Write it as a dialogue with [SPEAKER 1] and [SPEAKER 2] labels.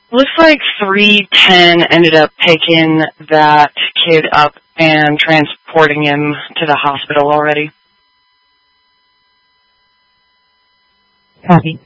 [SPEAKER 1] Looks like 310 ended up picking that kid up and transporting him to the hospital already.
[SPEAKER 2] Copy.